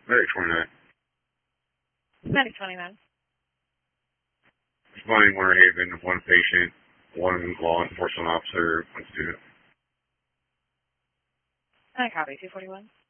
Medic 29. Medic 29. Responding Winter Haven, one patient, one law enforcement officer, one student. I copy, 241.